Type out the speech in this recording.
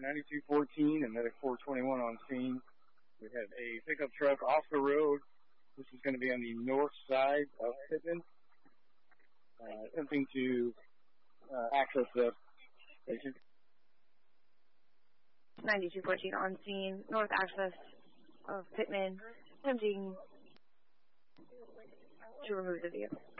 9214 and medic 421 on scene. We have a pickup truck off the road. This is going to be on the north side of Pittman, attempting to access the station. 9214 on scene, north access of Pittman, attempting to remove the vehicle.